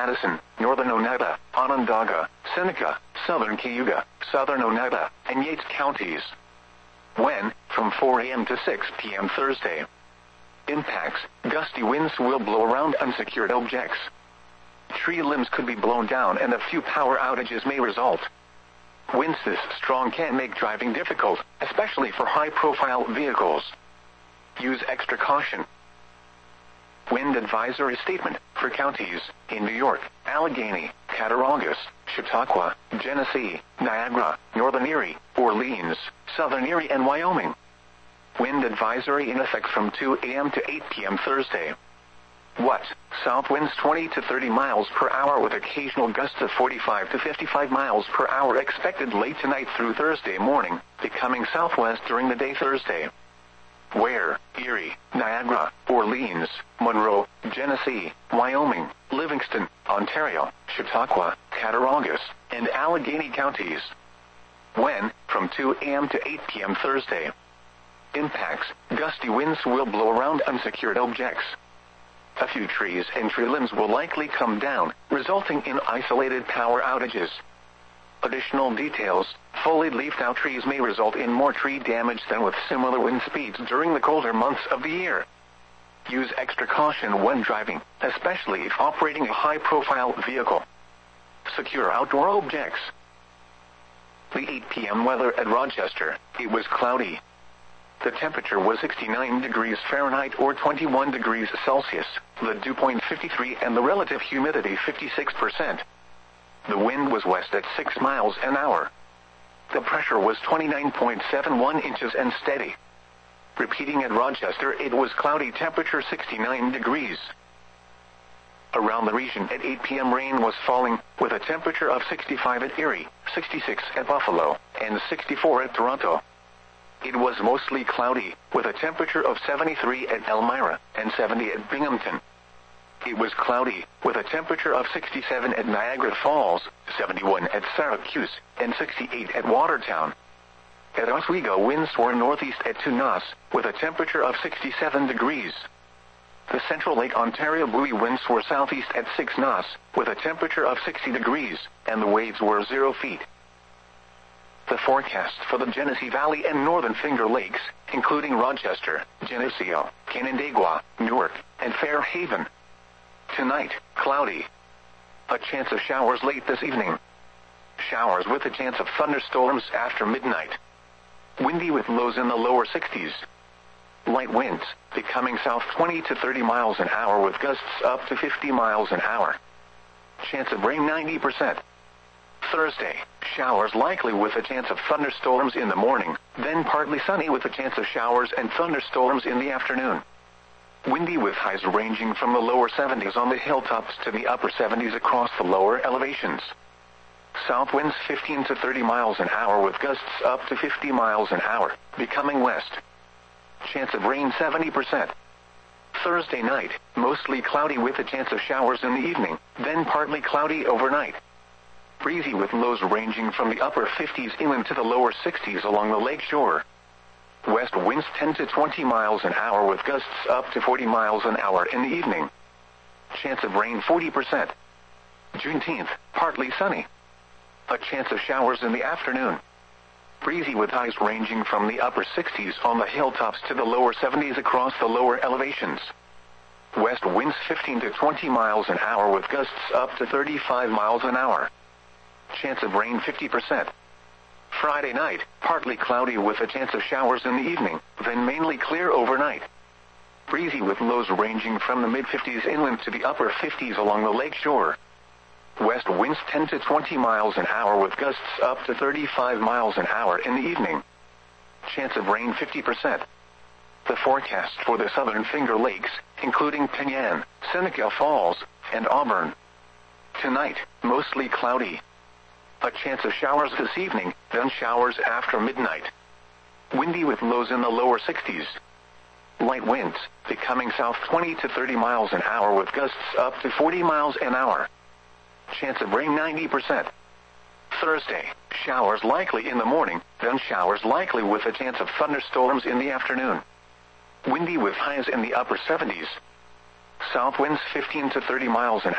Madison, northern Oneida, Onondaga, Seneca, southern Cayuga, southern Oneida, and Yates counties. When, from 4 a.m. to 6 p.m. Thursday. Impacts, gusty winds will blow around unsecured objects. Tree limbs could be blown down and a few power outages may result. Winds this strong can make driving difficult, especially for high-profile vehicles. Use extra caution. Wind advisory statement for counties in New York: Allegheny, Cattaraugus, Chautauqua, Genesee, Niagara, Northern Erie, Orleans, Southern Erie, and Wyoming. Wind advisory in effect from 2 a.m. to 8 p.m. Thursday. What? South winds 20 to 30 miles per hour with occasional gusts of 45 to 55 miles per hour expected late tonight through Thursday morning, becoming southwest during the day Thursday. Where? Erie, Niagara, Orleans, Monroe, Genesee, Wyoming, Livingston, Ontario, Chautauqua, Cattaraugus, and Allegheny counties. When? From 2 a.m. to 8 p.m. Thursday. Impacts, gusty winds will blow around unsecured objects. A few trees and tree limbs will likely come down, resulting in isolated power outages. Additional details: fully leafed-out trees may result in more tree damage than with similar wind speeds during the colder months of the year. Use extra caution when driving, especially if operating a high-profile vehicle. Secure outdoor objects. The 8 p.m. weather at Rochester: it was cloudy. The temperature was 69 degrees Fahrenheit or 21 degrees Celsius, the dew point 53 and the relative humidity 56%. The wind was west at 6 miles an hour. The pressure was 29.71 inches and steady. Repeating at Rochester, it was cloudy, temperature 69 degrees. Around the region at 8 p.m. rain was falling, with a temperature of 65 at Erie, 66 at Buffalo, and 64 at Toronto. It was mostly cloudy, with a temperature of 73 at Elmira, and 70 at Binghamton. It was cloudy, with a temperature of 67 at Niagara Falls, 71 at Syracuse, and 68 at Watertown. At Oswego, winds were northeast at 2 knots, with a temperature of 67 degrees. The Central Lake Ontario buoy winds were southeast at 6 knots, with a temperature of 60 degrees, and the waves were 0 feet. The forecast for the Genesee Valley and Northern Finger Lakes, including Rochester, Geneseo, Canandaigua, Newark, and Fairhaven. Tonight, cloudy. A chance of showers late this evening. Showers with a chance of thunderstorms after midnight. Windy with lows in the lower 60s. Light winds, becoming south 20 to 30 miles an hour with gusts up to 50 miles an hour. Chance of rain 90%. Thursday, showers likely with a chance of thunderstorms in the morning, then partly sunny with a chance of showers and thunderstorms in the afternoon. Windy with highs ranging from the lower 70s on the hilltops to the upper 70s across the lower elevations. South winds 15 to 30 miles an hour with gusts up to 50 miles an hour, becoming west. Chance of rain 70%. Thursday night, mostly cloudy with a chance of showers in the evening, then partly cloudy overnight. Breezy with lows ranging from the upper 50s inland to the lower 60s along the lake shore. West winds 10 to 20 miles an hour with gusts up to 40 miles an hour in the evening. Chance of rain 40%. Juneteenth, partly sunny. A chance of showers in the afternoon. Breezy with highs ranging from the upper 60s on the hilltops to the lower 70s across the lower elevations. West winds 15 to 20 miles an hour with gusts up to 35 miles an hour. Chance of rain 50%. Friday night, partly cloudy with a chance of showers in the evening, then mainly clear overnight. Breezy with lows ranging from the mid-50s inland to the upper 50s along the lake shore. West winds 10 to 20 miles an hour with gusts up to 35 miles an hour in the evening. Chance of rain 50%. The forecast for the Southern Finger Lakes, including Penyan, Seneca Falls, and Auburn. Tonight, mostly cloudy. A chance of showers this evening, then showers after midnight. Windy with lows in the lower 60s. Light winds, becoming south 20 to 30 miles an hour with gusts up to 40 miles an hour. Chance of rain 90%. Thursday, showers likely in the morning, then showers likely with a chance of thunderstorms in the afternoon. Windy with highs in the upper 70s. South winds 15 to 30 miles an